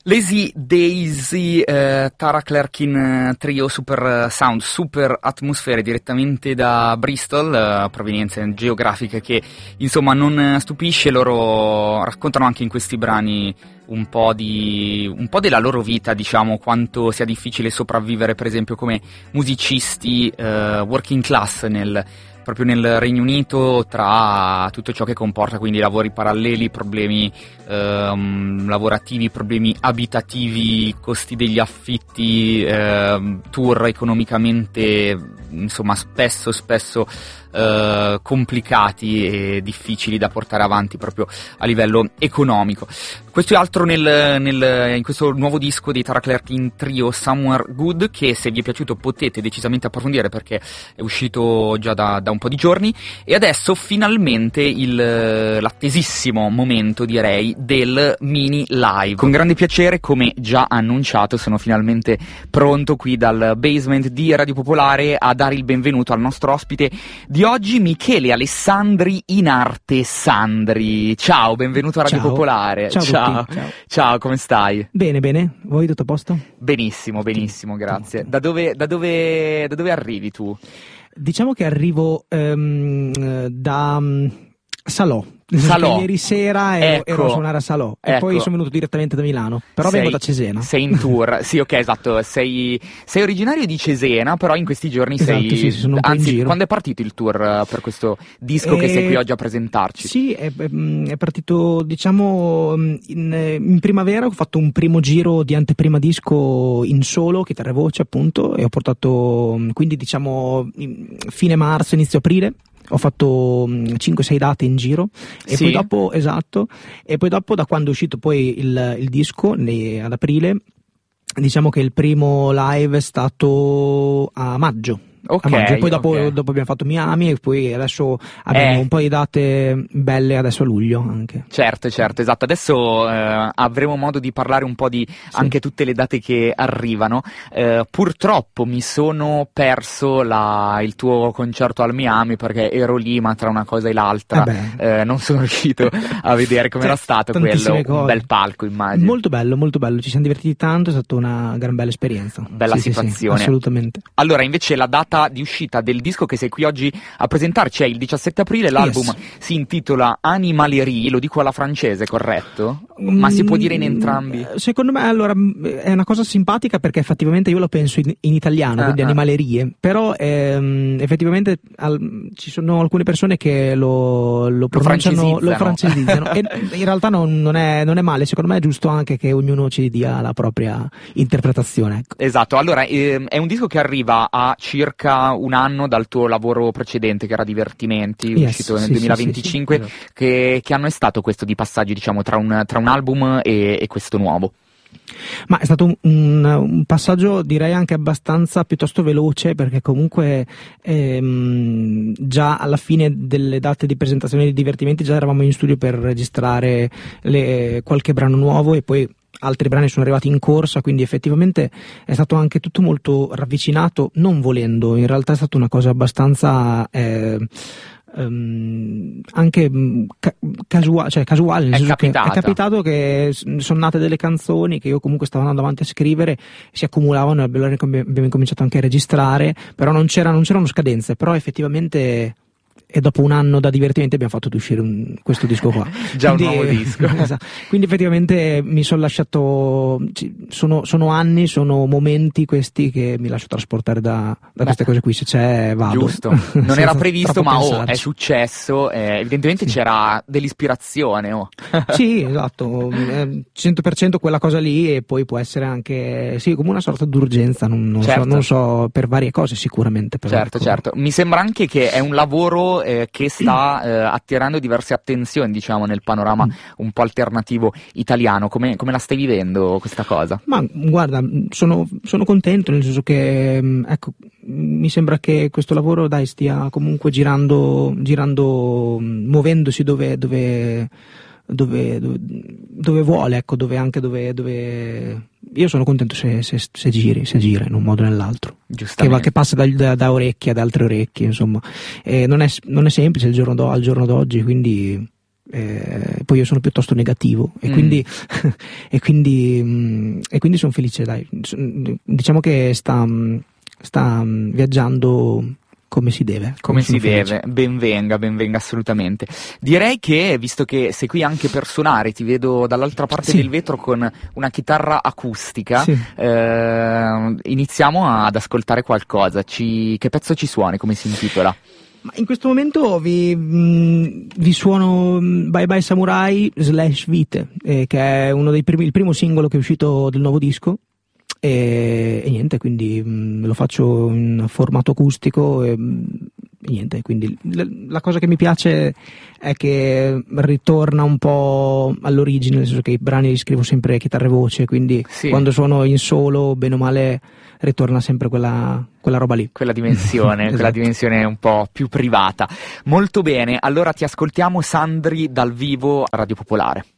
Lazy Daisy, Tara Clerkin Trio, super sound, super atmosfere, direttamente da Bristol, provenienze geografiche che insomma non stupisce. Loro raccontano anche in questi brani un po' della loro vita, diciamo, quanto sia difficile sopravvivere per esempio come musicisti working class proprio nel Regno Unito, tra tutto ciò che comporta, quindi lavori paralleli, problemi lavorativi, problemi abitativi, costi degli affitti, tour economicamente, insomma, spesso complicati e difficili da portare avanti proprio a livello economico. Questo è altro in questo nuovo disco di Tara Clerkin Trio, Somewhere Good, che se vi è piaciuto potete decisamente approfondire perché è uscito già da un po' di giorni. E adesso finalmente l'attesissimo momento, direi, del mini live. Con grande piacere, come già annunciato, sono finalmente pronto qui dal basement di Radio Popolare a dare il benvenuto al nostro ospite di oggi, Michele Alessandri, in arte Sandri. Ciao, benvenuto a Radio Popolare. Ciao, come stai? Bene, voi tutto a posto? Benissimo, grazie. Da dove arrivi tu? Diciamo che arrivo da Salò. Ieri sera ero a suonare a Salò e poi sono venuto direttamente da Milano, però vengo da Cesena. Sei in tour, sì, ok, esatto, sei originario di Cesena, però in questi giorni sono un po' in giro. Quando è partito il tour per questo disco che sei qui oggi a presentarci? Sì, è partito, diciamo, in primavera. Ho fatto un primo giro di anteprima disco in solo, chitarra e voce appunto, e ho portato, quindi diciamo fine marzo, inizio aprile. Ho fatto 5-6 date in giro e poi dopo, esatto, e poi dopo, da quando è uscito poi il disco ad aprile, diciamo che il primo live è stato a maggio. E poi dopo abbiamo fatto Miami e poi adesso abbiamo un po' di date belle adesso a luglio anche. Certo, esatto. Adesso avremo modo di parlare un po' di anche tutte le date che arrivano. Purtroppo mi sono perso il tuo concerto al Miami perché ero lì, ma tra una cosa e l'altra non sono riuscito a vedere com'era stato quello. Cose. Un bel palco, immagino. Molto bello, ci siamo divertiti tanto, è stata una gran bella esperienza. Bella situazione. Sì, assolutamente. Allora, invece la data di uscita del disco che sei qui oggi a presentarci è il 17 aprile, l'album si intitola Animalerie, lo dico alla francese, corretto? Ma si può dire in entrambi? Secondo me, allora, è una cosa simpatica perché effettivamente io lo penso in italiano, quindi Animalerie, però effettivamente ci sono alcune persone che lo francesizzano e in realtà non è male, secondo me è giusto anche che ognuno ci dia la propria interpretazione, ecco. Esatto, allora è un disco che arriva a circa un anno dal tuo lavoro precedente, che era Divertimenti, uscito nel 2025. Sì. Che anno è stato questo di passaggio, diciamo, tra un album e questo nuovo? Ma è stato un passaggio, direi, anche abbastanza piuttosto veloce, perché comunque già alla fine delle date di presentazione di Divertimenti già eravamo in studio per registrare qualche brano nuovo e poi altri brani sono arrivati in corsa, quindi effettivamente è stato anche tutto molto ravvicinato, non volendo. In realtà è stata una cosa abbastanza anche casuale, nel senso che è capitato che sono nate delle canzoni che io comunque stavo andando avanti a scrivere, si accumulavano e abbiamo incominciato anche a registrare, però non c'erano scadenze, però effettivamente. E dopo un anno da Divertimenti abbiamo fatto uscire questo disco qua. Un nuovo disco. Esatto. Quindi effettivamente mi sono lasciato, sono anni, sono momenti questi che mi lascio trasportare da queste cose qui, se c'è vado. Giusto, non era previsto ma è successo, evidentemente c'era dell'ispirazione. Sì, esatto, 100% quella cosa lì, e poi può essere anche come una sorta d'urgenza, non so, per varie cose sicuramente. Però certo. Mi sembra anche che è un lavoro che sta attirando diverse attenzioni, diciamo, nel panorama un po' alternativo italiano. Come la stai vivendo questa cosa? Ma guarda, sono contento, nel senso che ecco, mi sembra che questo lavoro stia comunque girando, muovendosi dove vuole, ecco, dove io sono contento se gira in un modo o nell'altro, che passa da orecchie ad altre orecchie, insomma, non è semplice al giorno d'oggi, quindi Poi io sono piuttosto negativo e quindi e quindi sono felice, dai. Diciamo che sta viaggiando come si deve. Come si deve, ben venga assolutamente. Direi che, visto che sei qui anche per suonare, ti vedo dall'altra parte del vetro con una chitarra acustica, iniziamo ad ascoltare qualcosa. Che pezzo ci suoni, come si intitola? Ma in questo momento vi suono Bye Bye Samurai / Vite, che è il primo singolo che è uscito del nuovo disco. E niente, quindi lo faccio in formato acustico e niente, quindi la cosa che mi piace è che ritorna un po' all'origine, nel senso che i brani li scrivo sempre chitarra e voce, quindi quando suono in solo, bene o male, ritorna sempre quella roba lì. Quella dimensione, esatto. Quella dimensione un po' più privata. Molto bene, allora ti ascoltiamo, Sandri, dal vivo a Radio Popolare.